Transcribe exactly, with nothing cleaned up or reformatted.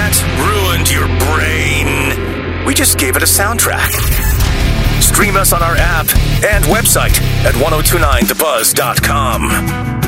that ruined your brain. We just gave it a soundtrack. Stream us on our app and website at ten twenty-nine the buzz dot com.